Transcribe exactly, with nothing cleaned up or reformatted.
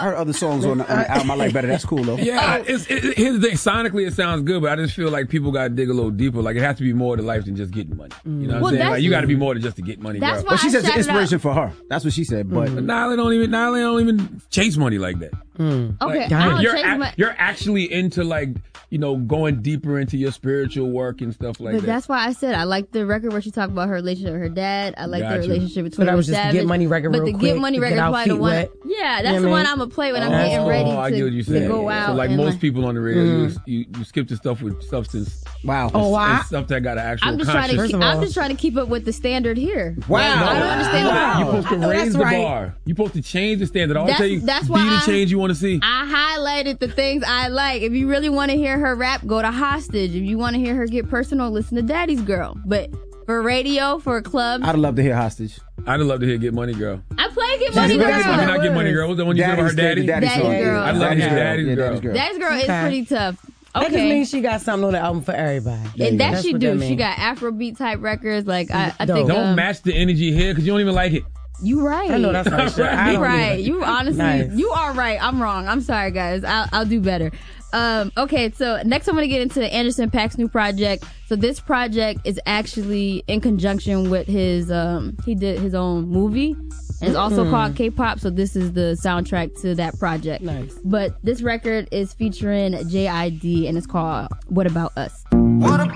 I heard other songs on the, on the album I like better. That's cool though. Yeah, oh. it's, it, here's the thing. Sonically, it sounds good, but I just feel like people got to dig a little deeper. Like it has to be more to life than just getting money. You know what Well, I'm saying? that's- Like you got to be more than just to get money. That's girl. why But she I says it's shouted inspiration out- for her. That's what she said. But But Nyla don't even Nyla don't even chase money like that. Mm. Okay, Like, I don't you're chase ac- my- you're actually into like you know going deeper into your spiritual work and stuff like But that. that's why I said I like the record where she talked about her relationship with her dad. I like Got the you. relationship between So that her was just the Savage. Get Money record But real the quick Get Money to record get is our probably the feet one. wet. Yeah, You that's know the what I one mean? I'm gonna play when I'm Oh, getting ready I to, get what you're to saying. go out. So like and, most people on the radio, Mm. you, you you skip the stuff with substance. Wow. Oh, wow. And stuff that got an actual I'm just trying to. conscience. Keep, I'm just trying to keep up with the standard here. Wow. I don't understand. Wow. You're supposed to I know raise that's the right. bar. You're supposed to change the standard. I always That's- tell you, that's be why the I- change you want to see. I highlighted the things I like. If you really want to hear her rap, go to Hostage. If you want to hear her get personal, listen to Daddy's Girl. But for radio, for a club, I'd love to hear Hostage. I'd love to hear Get Money Girl. I play Get Money Girl. I mean, not Get Money Girl. What's the one you said about her daddy? Daddy's Daddy's song. Girl. I'd love to hear Daddy's Yeah, Girl. Daddy's Girl. Daddy's Girl is Okay. pretty tough. That just Okay. means she got something on the album for everybody. And that That's she what do. that She mean. got Afrobeat type records. Like I, I Dope. think. Don't um, match the energy here because you don't even like it. You right. I know that's right. Shit. I You don't right. either. You honestly, Nice. you are right. I'm wrong. I'm sorry, guys. I'll, I'll do better. Um, okay, so next I'm going to get into Anderson .Paak's new project. So this project is actually in conjunction with his, um, he did his own movie. And it's also Mm. called K-pop, so this is the soundtrack to that project. Nice. But this record is featuring J I D, and it's called What About Us?